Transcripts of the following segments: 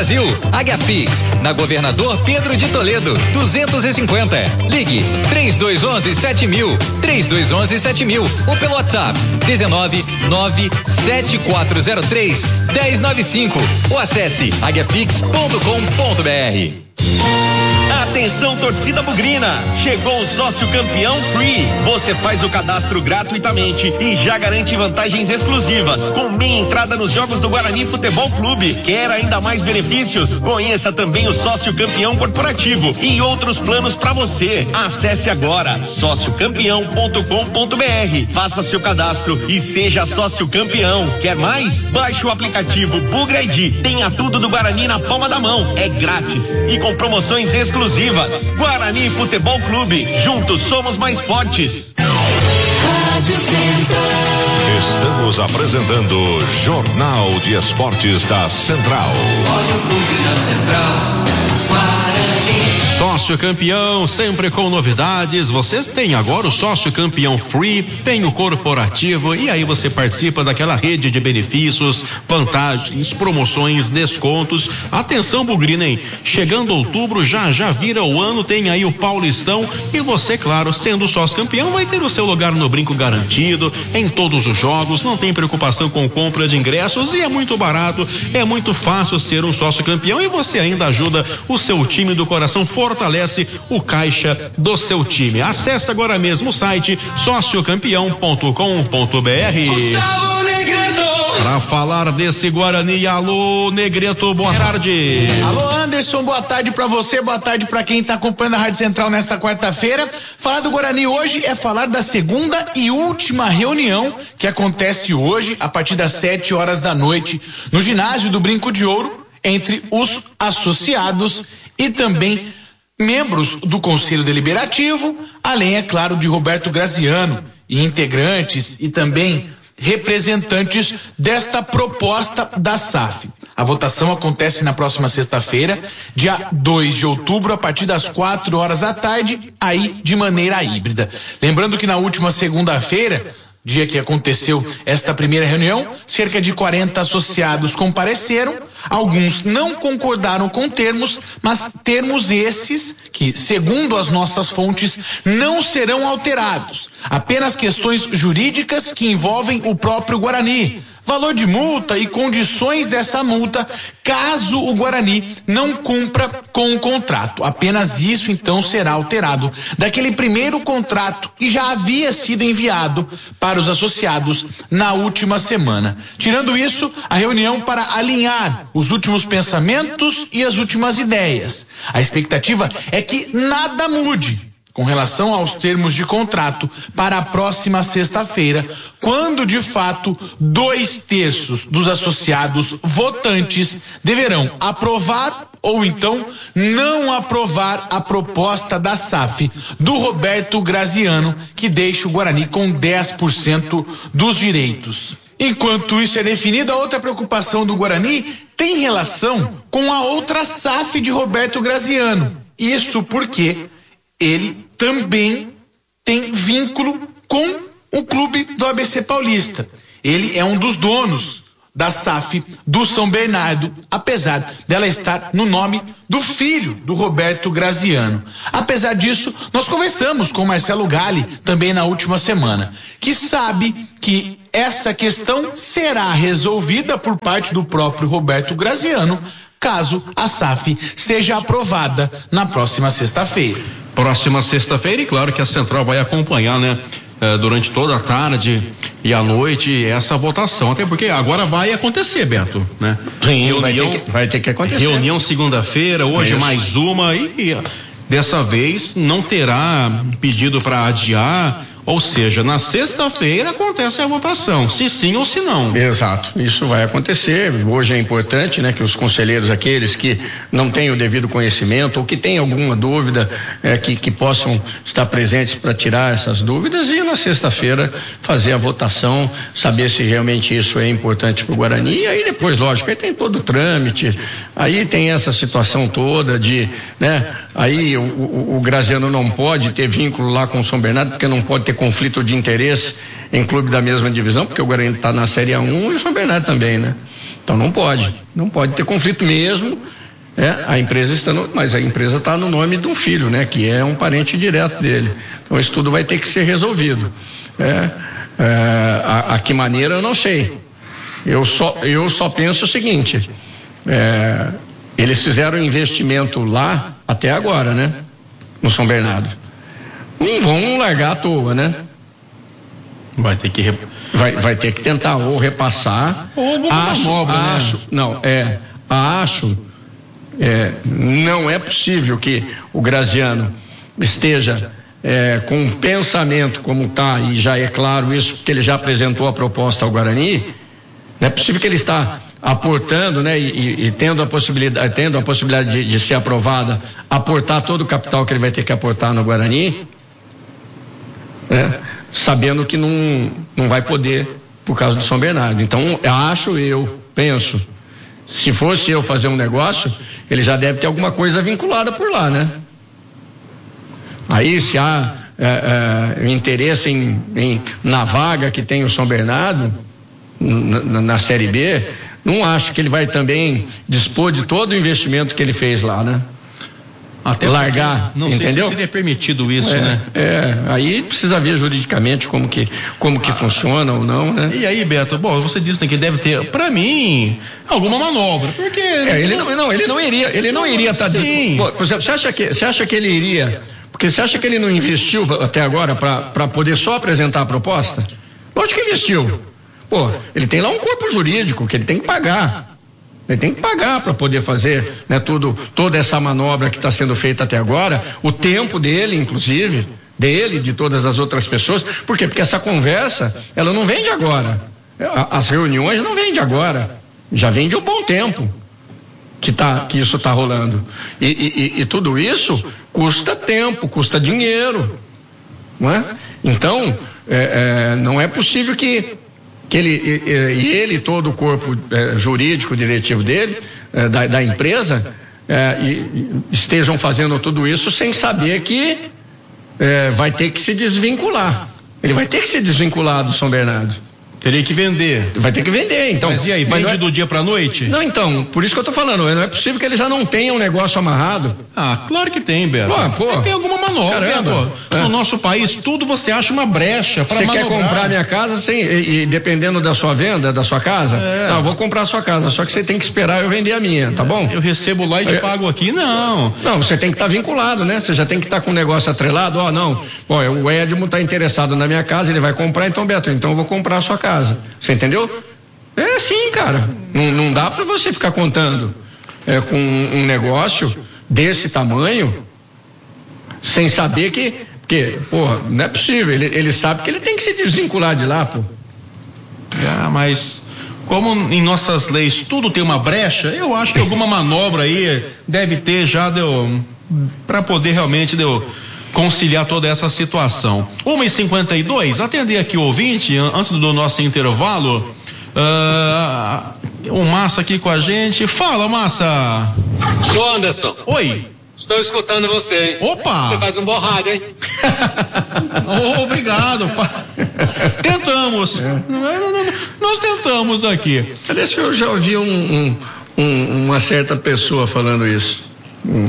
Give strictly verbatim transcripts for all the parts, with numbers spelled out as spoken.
Brasil. Agafix, na Governador Pedro de Toledo, duzentos e cinquenta. Ligue três dois um um sete mil, três dois um um sete mil ou pelo WhatsApp dezenove nove sete quatro zero três um zero nove cinco ou acesse agafix ponto com ponto br. Atenção, torcida bugrina, chegou o sócio campeão Free. Você faz o cadastro gratuitamente e já garante vantagens exclusivas, com meia entrada nos jogos do Guarani Futebol Clube. Quer ainda mais benefícios? Conheça também o sócio campeão corporativo e outros planos para você. Acesse agora sócio campeão ponto com ponto br, faça seu cadastro e seja sócio campeão. Quer mais? Baixe o aplicativo Bugra I D. Tenha tudo do Guarani na palma da mão. É grátis e com promoções exclusivas. Guarani Futebol Clube, juntos somos mais fortes. Estamos apresentando Jornal de Esportes da Central. Olha o clube da Central, Guarani. Sócio campeão, sempre com novidades. Você tem agora o sócio campeão Free, tem o corporativo e aí você participa daquela rede de benefícios, vantagens, promoções, descontos. Atenção, bugrina, hein? Chegando outubro, já já vira o ano, tem aí o Paulistão e você, claro, sendo sócio campeão, vai ter o seu lugar no brinco garantido em todos os jogos, não tem preocupação com compra de ingressos e é muito barato, é muito fácil ser um sócio campeão e você ainda ajuda o seu time do coração, fortalece o caixa do seu time. Acesse agora mesmo o site sócio campeão ponto com ponto br. Para falar desse Guarani, alô Negreto, boa tarde. Alô Anderson, boa tarde para você, boa tarde para quem tá acompanhando a Rádio Central nesta quarta-feira. Falar do Guarani hoje é falar da segunda e última reunião que acontece hoje a partir das sete horas da noite no ginásio do Brinco de Ouro entre os associados e também membros do Conselho Deliberativo, além, é claro, de Roberto Graziano e integrantes e também representantes desta proposta da S A F. A votação acontece na próxima sexta-feira, dia dois de outubro, a partir das quatro horas da tarde, aí de maneira híbrida. Lembrando que na última segunda-feira, dia que aconteceu esta primeira reunião, cerca de quarenta associados compareceram, alguns não concordaram com termos, mas termos esses que, segundo as nossas fontes, não serão alterados. Apenas questões jurídicas que envolvem o próprio Guarani. Valor de multa e condições dessa multa, caso o Guarani não cumpra com o contrato. Apenas isso, então, será alterado daquele primeiro contrato que já havia sido enviado para os associados na última semana. Tirando isso, a reunião para alinhar os últimos pensamentos e as últimas ideias. A expectativa é que nada mude com relação aos termos de contrato para a próxima sexta-feira, quando de fato dois terços dos associados votantes deverão aprovar ou então não aprovar a proposta da S A F do Roberto Graziano, que deixa o Guarani com dez por cento dos direitos. Enquanto isso é definido, a outra preocupação do Guarani tem relação com a outra S A F de Roberto Graziano. Isso porque ele também tem vínculo com o clube do A B C Paulista. Ele é um dos donos da S A F do São Bernardo, apesar dela estar no nome do filho do Roberto Graziano. Apesar disso, nós conversamos com Marcelo Galli também na última semana, que sabe que essa questão será resolvida por parte do próprio Roberto Graziano, caso a S A F seja aprovada na próxima sexta-feira. Próxima sexta-feira, e claro que a Central vai acompanhar, né, eh, durante toda a tarde e a noite essa votação, até porque agora vai acontecer, Beto, né? Sim, reunião, vai, ter que, vai ter que acontecer. Reunião segunda-feira, hoje Isso. mais uma e, e dessa vez não terá pedido para adiar. Ou seja, na sexta-feira acontece a votação, se sim ou se não. Exato, isso vai acontecer. Hoje é importante, né, que os conselheiros, aqueles que não têm o devido conhecimento ou que têm alguma dúvida, é, que, que possam estar presentes para tirar essas dúvidas e na sexta-feira fazer a votação, saber se realmente isso é importante para o Guarani. E aí depois, lógico, aí tem todo o trâmite, aí tem essa situação toda de, né, aí o, o, o Graziano não pode ter vínculo lá com o São Bernardo, porque não pode ter conflito de interesse em clube da mesma divisão, porque o Guarani está na Série A um e o São Bernardo também, né? Então não pode, não pode ter conflito mesmo. É, a empresa está no, mas a empresa está no nome de um filho, né, que é um parente direto dele. Então isso tudo vai ter que ser resolvido. É, é, a, a que maneira eu não sei. Eu só, eu só penso o seguinte: é, eles fizeram investimento lá até agora, né, no São Bernardo. Não vão largar à toa, né? Vai ter que rep... vai, vai ter que tentar ou repassar. Ou alguma acho, manobra, acho, né? não, é, acho. É, não é possível que o Graziano esteja é, com um pensamento como está, e já é claro isso, que ele já apresentou a proposta ao Guarani. Não é possível que ele está aportando, né, e, e, e tendo a possibilidade, tendo a possibilidade de, de ser aprovada, aportar todo o capital que ele vai ter que aportar no Guarani, né, sabendo que não, não vai poder por causa do São Bernardo. Então, acho eu, penso, se fosse eu fazer um negócio, ele já deve ter alguma coisa vinculada por lá, né? Aí, se há é, é, interesse em, em, na vaga que tem o São Bernardo, na, na Série B, não acho que ele vai também dispor de todo o investimento que ele fez lá, né? Até largar, não entendeu? sei se seria permitido isso, é, né? É, aí precisa ver juridicamente como que, como que ah, funciona ou não, né? E aí, Beto, bom, você disse que deve ter, pra mim, alguma manobra, porque... É, ele não, não, ele não iria, ele não iria estar... Tá Sim. Por exemplo, você acha que, você acha que ele iria... Porque você acha que ele não investiu até agora para poder só apresentar a proposta? Lógico que investiu. Pô, ele tem lá um corpo jurídico que ele tem que pagar. Ele tem que pagar para poder fazer, né, tudo, toda essa manobra que está sendo feita até agora, o tempo dele, inclusive, dele, de todas as outras pessoas. Por quê? Porque essa conversa, ela não vem de agora. As reuniões não vêm de agora. Já vem de um bom tempo que, tá, que isso está rolando. E, e, e tudo isso custa tempo, custa dinheiro. Não é? Então, é, é, não é possível que... que ele e, e ele todo o corpo é, jurídico diretivo dele é, da, da empresa é, e, e estejam fazendo tudo isso sem saber que é, vai ter que se desvincular. Ele vai ter que se desvincular do São Bernardo. Teria que vender. Vai ter que vender, então. Mas e aí, vende é... do dia pra noite? Não, então, por isso que eu tô falando, não é possível que ele já não tenha um negócio amarrado. Ah, claro que tem, Beto. Pô, pô. Tem alguma manobra, Beto. É. No nosso país, tudo você acha uma brecha pra manobrar. Você quer comprar minha casa sem, e, e dependendo da sua venda, da sua casa? É. Não, eu vou comprar a sua casa, só que você tem que esperar eu vender a minha, tá bom? Eu recebo lá e te é. pago aqui, não. Não, você tem que estar tá vinculado, né? Você já tem que estar tá com o negócio atrelado, ó, oh, não, ó, o Edmo tá interessado na minha casa, ele vai comprar, então, Beto, então eu vou comprar a sua casa. Você entendeu? É assim, cara. Não, não dá para você ficar contando é, com um negócio desse tamanho sem saber que, porque, porra, não é possível. Ele, ele sabe que ele tem que se desvincular de lá, pô. Ah, mas como em nossas leis tudo tem uma brecha, eu acho que alguma manobra aí deve ter já deu para poder realmente deu conciliar toda essa situação. uma e cinquenta e dois, atender aqui o ouvinte, antes do nosso intervalo, uh, o Massa aqui com a gente. Fala, Massa. Ô, Anderson. Oi. Estou escutando você, hein? Opa! Você faz um bom rádio, hein? Oh, obrigado. Tentamos. É. Nós tentamos aqui. Parece que eu já ouvi um, um, um, uma certa pessoa falando isso. Hum.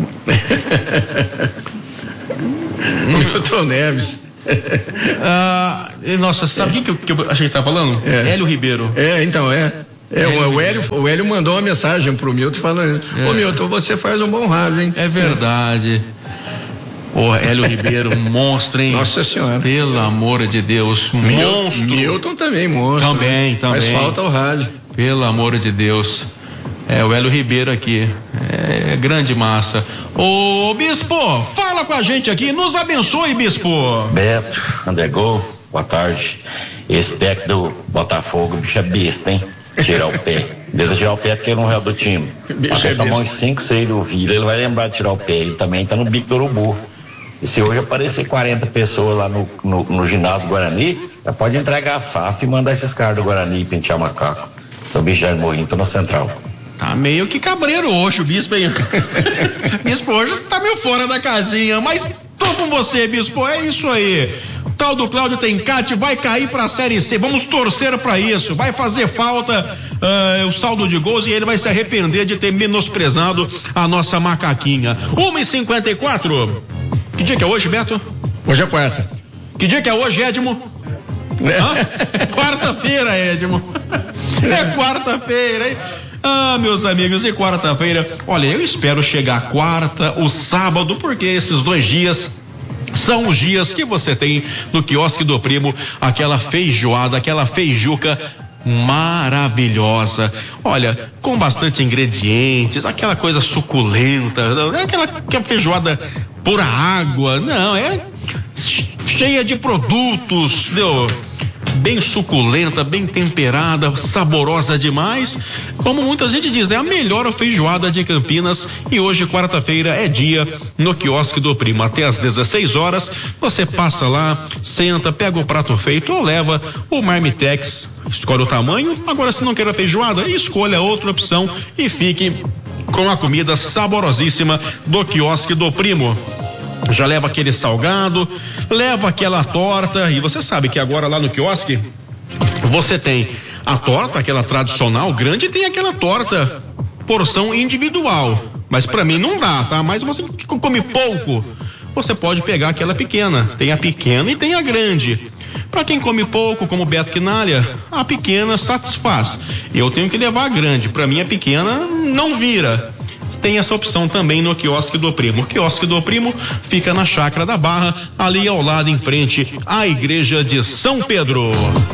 Milton Neves. ah, nossa, sabe o é. que, que a gente tá falando? É. Hélio Ribeiro. É, então é. É, o, o, Hélio, o Hélio mandou uma mensagem pro Milton falando: é. Ô Milton, você faz um bom rádio, hein? É verdade. Ô, Hélio Ribeiro, monstro, hein? Nossa Senhora. Pelo amor de Deus, monstro. Milton também, monstro. Também, né? também. Faz falta o rádio. Pelo amor de Deus. É, o Hélio Ribeiro aqui. É grande massa. Ô, Bispo, fala com a gente aqui. Nos abençoe, Bispo. Beto, André Gol, boa tarde. Esse técnico do Botafogo, bicho é besta, hein? Tirar o pé. Deixa tirar o pé porque ele não é do time. Mas ele tomou uns cinco, seis do Vila, ele vai lembrar de tirar o pé. Ele também tá no bico do urubu. E se hoje aparecer quarenta pessoas lá no, no, no ginásio do Guarani, já pode entregar a S A F e mandar esses caras do Guarani pentear macaco. São bicho já morrendo, tô na central. Tá meio que cabreiro hoje o Bispo aí. Bispo hoje tá meio fora da casinha, mas Tô com você, Bispo, é isso aí. O tal do Cláudio Tencati vai cair pra Série C, vamos torcer pra isso. Vai fazer falta uh, o saldo de gols e ele vai se arrepender de ter menosprezado a nossa macaquinha. uma e cinquenta e quatro. Que dia que é hoje, Beto? Hoje é quarta. Que dia que é hoje, Edmo? É. Quarta-feira, Edmo. É quarta-feira, hein? Ah, meus amigos, e quarta-feira, olha, eu espero chegar quarta, o sábado, porque esses dois dias são os dias que você tem no quiosque do Primo aquela feijoada, aquela feijuca maravilhosa, olha, com bastante ingredientes, aquela coisa suculenta, não é aquela, aquela feijoada pura água, não, é cheia de produtos, meu, bem suculenta, bem temperada, saborosa demais, como muita gente diz, né? A melhor feijoada de Campinas. E hoje, quarta-feira, é dia no quiosque do Primo, até às dezesseis horas, você passa lá, senta, pega o prato feito ou leva o marmitex, escolhe o tamanho. Agora, se não quer a feijoada, escolha outra opção e fique com a comida saborosíssima do quiosque do Primo. Já leva aquele salgado, leva aquela torta, e você sabe que agora lá no quiosque você tem a torta, aquela tradicional grande, e tem aquela torta porção individual, mas pra mim não dá, tá? Mas você que come pouco, você pode pegar aquela pequena, tem a pequena e tem a grande. Pra quem come pouco, como o Beto Quinalha, a pequena satisfaz. Eu tenho que levar a grande, pra mim a pequena não vira. Tem essa opção também no quiosque do Primo. O quiosque do Primo fica na Chácara da Barra, ali ao lado em frente à Igreja de São Pedro.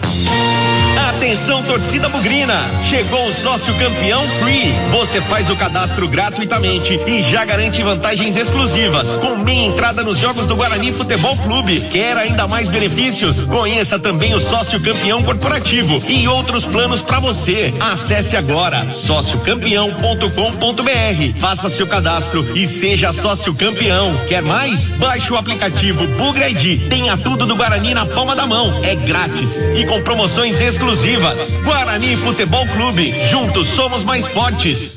Atenção, torcida bugrina, chegou o sócio campeão Free. Você faz o cadastro gratuitamente e já garante vantagens exclusivas, com meia entrada nos jogos do Guarani Futebol Clube. Quer ainda mais benefícios? Conheça também o sócio campeão corporativo e outros planos para você. Acesse agora sócio campeão ponto com ponto br, faça seu cadastro e seja sócio campeão. Quer mais? Baixe o aplicativo Bugra I D. Tenha tudo do Guarani na palma da mão. É grátis e com promoções exclusivas. Guarani Futebol Clube, juntos somos mais fortes.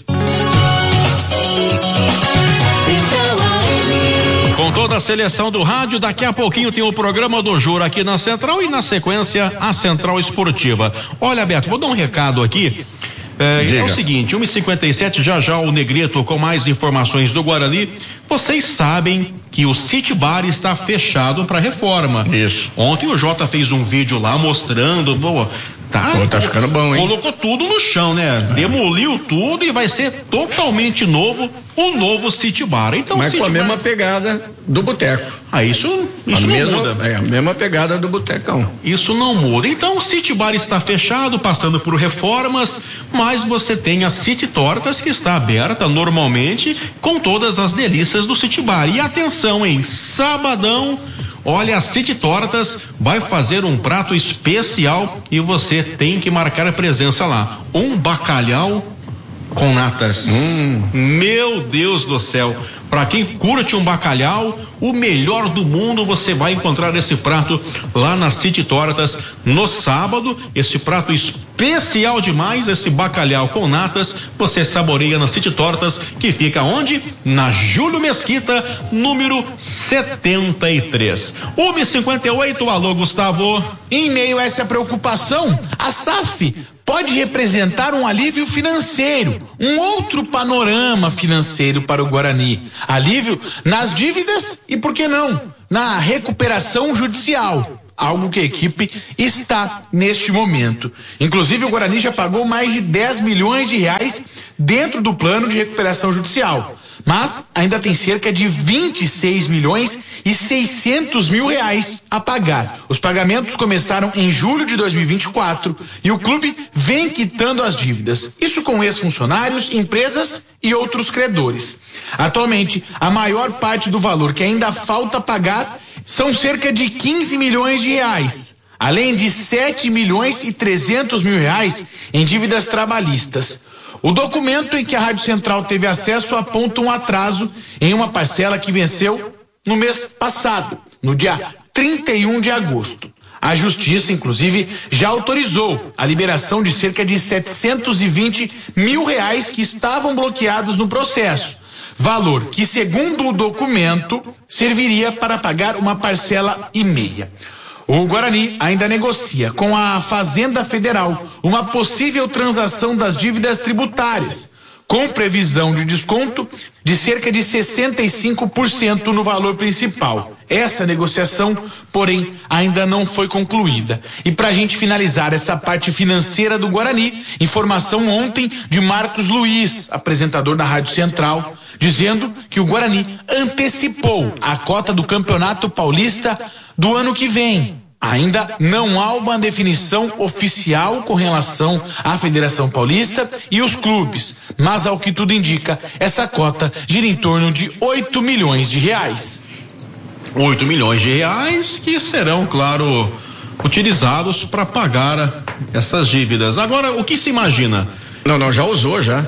Com toda a seleção do rádio, daqui a pouquinho tem o programa do Jura aqui na Central e na sequência a Central Esportiva. Olha, Beto, vou dar um recado aqui. É, é o seguinte, uma e cinquenta e sete, já já o Negrito com mais informações do Guarani. Vocês sabem que o City Bar está fechado para reforma. Isso. Ontem o Jota fez um vídeo lá mostrando, boa, tá, Pô, tá ficando bom, hein? Colocou tudo no chão, né? Demoliu tudo e vai ser totalmente novo o novo City Bar. Então, mas City com a Bar... mesma pegada do boteco. Ah, isso, isso a não mesma, muda. É a mesma pegada do botecão. Isso não muda. Então o City Bar está fechado, passando por reformas, mas você tem a City Tortas, que está aberta normalmente com todas as delícias do City Bar. E atenção, hein? Sabadão, olha, a City Tortas vai fazer um prato especial e você tem que marcar a presença lá. Um bacalhau com natas. Hum. Meu Deus do céu. Para quem curte um bacalhau, o melhor do mundo, você vai encontrar esse prato lá na City Tortas no sábado. Esse prato especial demais, esse bacalhau com natas, você saboreia na City Tortas, que fica onde? Na Júlio Mesquita, número setenta e três. uma e cinquenta e oito, alô Gustavo. Em meio a essa preocupação, a S A F pode representar um alívio financeiro, um outro panorama financeiro para o Guarani. Alívio nas dívidas e, por que não, na recuperação judicial. Algo que a equipe está neste momento. Inclusive, o Guarani já pagou mais de dez milhões de reais dentro do plano de recuperação judicial. Mas ainda tem cerca de vinte e seis milhões e seiscentos mil reais a pagar. Os pagamentos começaram em julho de dois mil e vinte e quatro e o clube vem quitando as dívidas. Isso com ex-funcionários, empresas e outros credores. Atualmente, a maior parte do valor que ainda falta pagar são cerca de quinze milhões de reais, além de sete milhões e trezentos mil reais em dívidas trabalhistas. O documento em que a Rádio Central teve acesso aponta um atraso em uma parcela que venceu no mês passado, no dia trinta e um de agosto. A Justiça, inclusive, já autorizou a liberação de cerca de setecentos e vinte mil reais que estavam bloqueados no processo. valor que, segundo o documento, serviria para pagar uma parcela e meia. O Guarani ainda negocia com a Fazenda Federal uma possível transação das dívidas tributárias, com previsão de desconto de cerca de sessenta e cinco por cento no valor principal. Essa negociação, porém, ainda não foi concluída. E para a gente finalizar essa parte financeira do Guarani, informação ontem de Marcos Luiz, apresentador da Rádio Central, dizendo que o Guarani antecipou a cota do Campeonato Paulista do ano que vem. Ainda não há uma definição oficial com relação à Federação Paulista e os clubes, mas ao que tudo indica, essa cota gira em torno de oito milhões de reais. oito milhões de reais que serão, claro, utilizados para pagar essas dívidas. Agora, o que se imagina? Não, não, já usou já.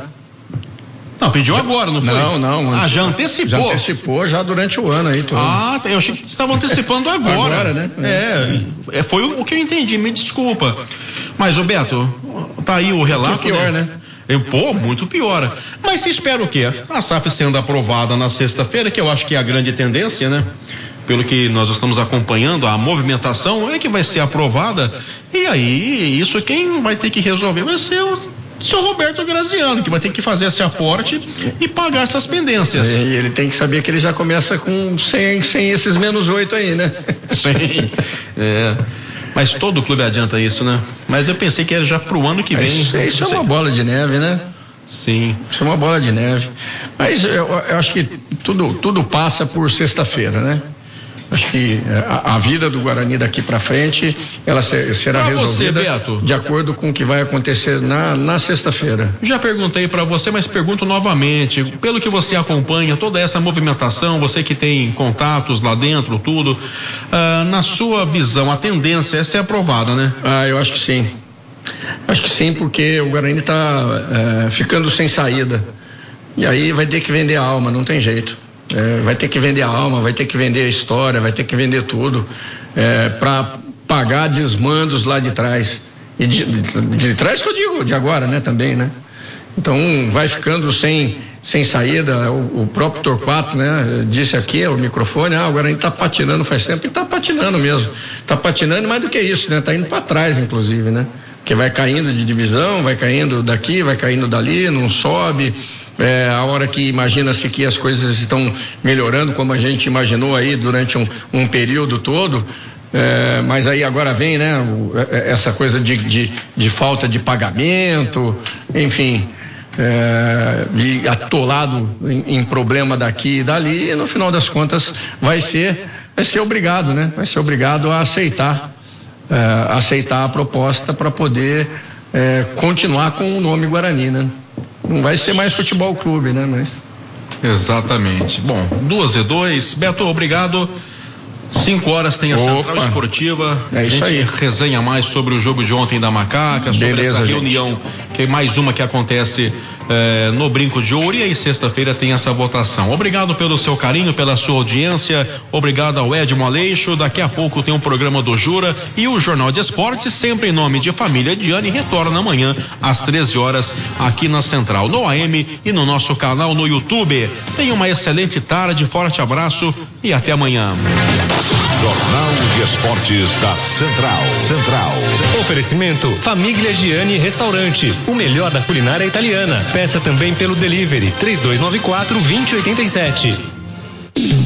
Não, pediu agora, não foi? Não, não. Ah, já antecipou? Já antecipou já durante o ano aí. Todo. Ah, eu achei que você estava antecipando agora. Agora, né? É, é, foi o que eu entendi, me desculpa. Mas, ô Beto, tá aí o relato. Que pior, né? né? Pô, muito pior. Mas se espera o quê? A S A F sendo aprovada na sexta-feira, que eu acho que é a grande tendência, né? Pelo que nós estamos acompanhando, a movimentação é que vai ser aprovada. E aí, isso quem vai ter que resolver vai ser o seu Roberto Graziano, que vai ter que fazer esse aporte e pagar essas pendências. E ele tem que saber que ele já começa com sem, sem esses menos oito aí, né? Sim. É. Mas todo clube adianta isso, né? Mas eu pensei que era já pro ano que vem. Isso, isso é uma bola de neve, né? Sim. Isso é uma bola de neve. Mas eu, eu acho que tudo, tudo passa por sexta-feira, né? Acho que a, a vida do Guarani daqui para frente, ela ser, será pra resolvida você, Beto, de acordo com o que vai acontecer na, na sexta-feira. Já perguntei para você, mas pergunto novamente, pelo que você acompanha toda essa movimentação, você que tem contatos lá dentro, tudo, ah, na sua visão, a tendência é ser aprovada, né? Ah, eu acho que sim. Acho que sim, porque o Guarani está é, ficando sem saída. E aí vai ter que vender a alma, não tem jeito. É, vai ter que vender a alma, vai ter que vender a história, vai ter que vender tudo é, para pagar desmandos lá de trás. E de, de, de trás que eu digo, de agora, né, também, né? Então vai ficando sem, sem saída. O, o próprio Torquato, né, disse aqui ao microfone, ah, agora a gente tá patinando faz tempo, e tá patinando mesmo. Tá patinando mais do que isso, né? Tá indo para trás, inclusive, né? Porque vai caindo de divisão, vai caindo daqui, vai caindo dali, não sobe. É, a hora que imagina-se que as coisas estão melhorando, como a gente imaginou aí durante um, um período todo, é, mas aí agora vem, né, o, essa coisa de, de, de falta de pagamento, enfim, é, de atolado em, em problema daqui e dali, e no final das contas vai ser, vai ser obrigado, né, vai ser obrigado a aceitar, é, aceitar a proposta para poder é, continuar com o nome Guarani, né? Não vai ser mais futebol clube, né? Mas... Exatamente. Bom, duas e dois. Beto, obrigado. Cinco horas tem a Opa. Central Esportiva. É isso a gente aí. resenha mais sobre o jogo de ontem da Macaca, sobre Beleza, essa reunião, gente. Que é mais uma que acontece eh, no Brinco de Ouro, e aí sexta-feira tem essa votação. Obrigado pelo seu carinho, pela sua audiência, obrigado ao Edmo Aleixo. Daqui a pouco tem um programa do Jura e o Jornal de Esportes, sempre em nome de Família Diane, retorna amanhã às treze horas aqui na Central, no A M e no nosso canal no YouTube. Tenha uma excelente tarde, forte abraço e até amanhã. Jornal de Esportes da Central. Central. Oferecimento Família Giani Restaurante, o melhor da culinária italiana. Peça também pelo delivery três dois nove quatro, dois zero oito sete.